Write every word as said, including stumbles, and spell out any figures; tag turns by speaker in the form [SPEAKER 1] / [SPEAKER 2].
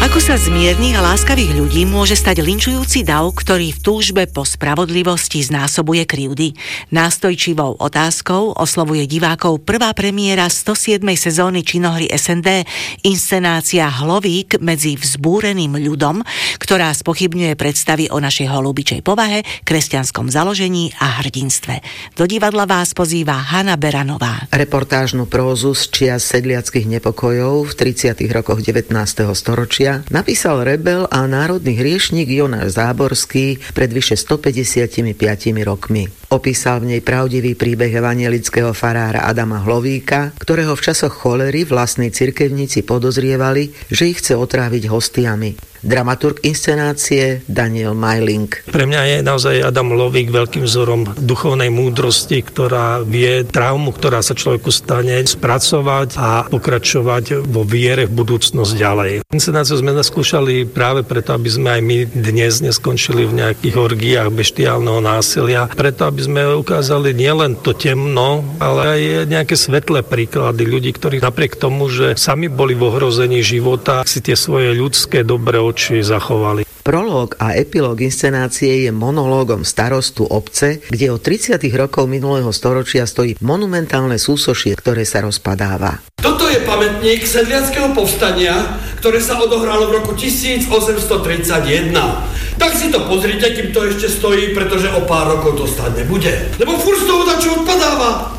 [SPEAKER 1] Ako sa z miernych a láskavých ľudí môže stať linčujúci dav, ktorý v túžbe po spravodlivosti znásobuje krivdy? Nástojčivou otázkou oslovuje divákov prvá premiéra stosiedmej sezóny činohry es en dé, inscenácia Hlovík medzi vzbúreným ľudom, ktorá spochybňuje predstavy o našej holubičej povahe, kresťanskom založení a hrdinstve. Do divadla vás pozýva Hanna Beranová.
[SPEAKER 2] Reportážnu prózu z čias sedliackych nepokojov v tridsiatych rokoch devätnásteho storočia napísal rebel a národný hriešnik Jonáš Záborský pred vyše stopäťdesiatpäť rokmi. Opísal v nej pravdivý príbeh evanjelického farára Adama Hlovíka, ktorého v časoch cholery vlastní cirkevníci podozrievali, že ich chce otráviť hostiami. Dramaturg inscenácie Daniel Majling.
[SPEAKER 3] Pre mňa je naozaj Adam Hlovík veľkým vzorom duchovnej múdrosti, ktorá vie traumu, ktorá sa človeku stane, spracovať a pokračovať vo viere v budúcnosť ďalej. Inscenáciu sme naskúšali práve preto, aby sme aj my dnes neskončili v nejakých orgiách beštiálneho násilia, preto aby sme ukázali nielen to temno, ale aj nejaké svetlé príklady ľudí, ktorí napriek tomu, že sami boli v ohrození života, si tie svoje ľudské dobré oči zachovali.
[SPEAKER 2] Prológ a epilóg inscenácie je monológom starostu obce, kde od tridsiatych rokov minulého storočia stojí monumentálne súsošie, ktoré sa rozpadáva.
[SPEAKER 4] Toto je pamätník sedliackého povstania, ktoré sa odohralo v roku tisícosemstotridsaťjeden. Tak si to pozrite, kým to ešte stojí, pretože o pár rokov to stáť nebude. Lebo furt z toho dačo odpadáva.